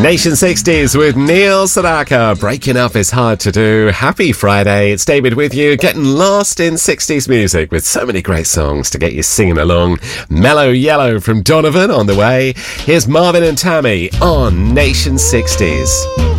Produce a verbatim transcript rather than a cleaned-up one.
Nation sixties with Neil Sedaka. Breaking up is hard to do. Happy Friday. It's David with you, getting lost in sixties music with so many great songs to get you singing along. Mellow Yellow from Donovan on the way. Here's Marvin and Tammy on Nation sixties.